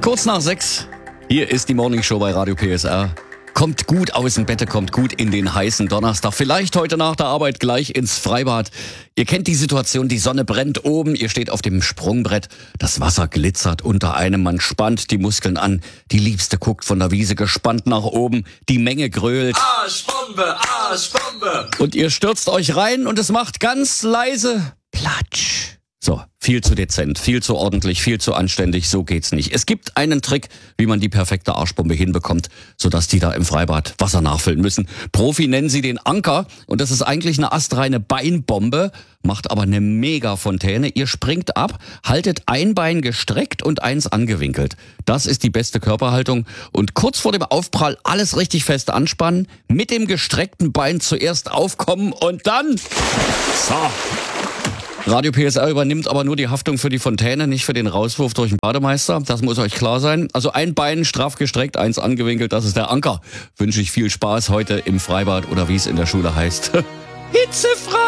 Kurz nach 6. Hier ist die Morningshow bei Radio PSR. Kommt gut aus dem Bett, kommt gut in den heißen Donnerstag. Vielleicht heute nach der Arbeit gleich ins Freibad. Ihr kennt die Situation, die Sonne brennt oben, ihr steht auf dem Sprungbrett, das Wasser glitzert unter einem, man spannt die Muskeln an. Die Liebste guckt von der Wiese gespannt nach oben, die Menge grölt. Arschbombe, Arschbombe! Und ihr stürzt euch rein und es macht ganz leise Platsch. So, viel zu dezent, viel zu ordentlich, viel zu anständig, so geht's nicht. Es gibt einen Trick, wie man die perfekte Arschbombe hinbekommt, sodass die da im Freibad Wasser nachfüllen müssen. Profi nennen sie den Anker und das ist eigentlich eine astreine Beinbombe, macht aber eine Mega-Fontäne. Ihr springt ab, haltet ein Bein gestreckt und eins angewinkelt. Das ist die beste Körperhaltung und kurz vor dem Aufprall alles richtig fest anspannen, mit dem gestreckten Bein zuerst aufkommen und dann... So... Radio PSR übernimmt aber nur die Haftung für die Fontäne, nicht für den Rauswurf durch den Bademeister. Das muss euch klar sein. Also ein Bein straff gestreckt, eins angewinkelt, das ist der Anker. Wünsche ich viel Spaß heute im Freibad oder wie es in der Schule heißt. Hitzefrei!